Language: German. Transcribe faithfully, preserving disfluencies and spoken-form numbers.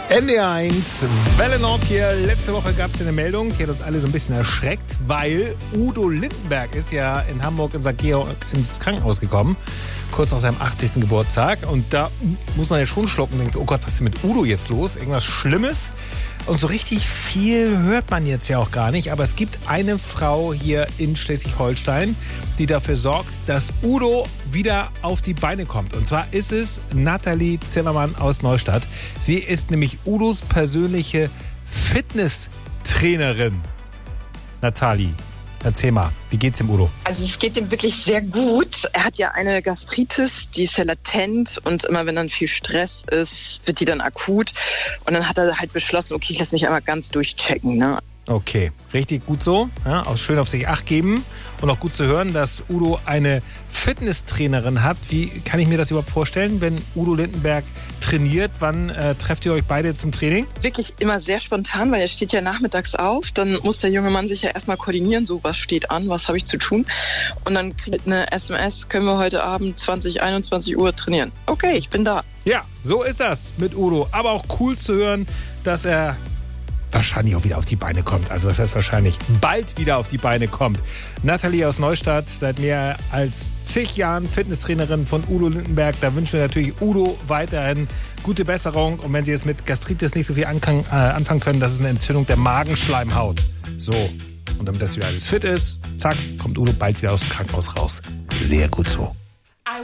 N D R eins, Welle Nord hier. Letzte Woche gab es eine Meldung, die hat uns alle so ein bisschen erschreckt, weil Udo Lindenberg ist ja in Hamburg in Sankt Georg ins Krankenhaus gekommen, kurz nach seinem achtzigsten Geburtstag. Und da muss man ja schon schlucken und denkt, oh Gott, was ist denn mit Udo jetzt los? Irgendwas Schlimmes? Und so richtig viel hört man jetzt ja auch gar nicht. Aber es gibt eine Frau hier in Schleswig-Holstein, die dafür sorgt, dass Udo wieder auf die Beine kommt. Und zwar ist es Nathalie Zimmermann aus Neustadt. Sie ist nämlich Udos persönliche Fitnesstrainerin. Nathalie, erzähl mal, wie geht's dem Udo? Also es geht ihm wirklich sehr gut. Er hat ja eine Gastritis, die ist ja latent und immer wenn dann viel Stress ist, wird die dann akut. Und dann hat er halt beschlossen, okay, ich lasse mich einmal ganz durchchecken, ne? Okay, richtig gut so. Ja, auch schön auf sich Acht geben und auch gut zu hören, dass Udo eine Fitnesstrainerin hat. Wie kann ich mir das überhaupt vorstellen, wenn Udo Lindenberg trainiert? Wann äh, trefft ihr euch beide zum Training? Wirklich immer sehr spontan, weil er steht ja nachmittags auf. Dann muss der junge Mann sich ja erstmal koordinieren, so was steht an, was habe ich zu tun. Und dann kriegt eine S M S, können wir heute Abend zwanzig, einundzwanzig Uhr trainieren. Okay, ich bin da. Ja, so ist das mit Udo. Aber auch cool zu hören, dass er wahrscheinlich auch wieder auf die Beine kommt. Also was heißt wahrscheinlich? Bald wieder auf die Beine kommt. Nathalie aus Neustadt, seit mehr als zig Jahren Fitnesstrainerin von Udo Lindenberg. Da wünschen wir natürlich Udo weiterhin gute Besserung. Und wenn Sie jetzt mit Gastritis nicht so viel anfangen, äh, anfangen können, das ist eine Entzündung der Magenschleimhaut. So. Und damit das wieder alles fit ist, zack, kommt Udo bald wieder aus dem Krankenhaus raus. Sehr gut so.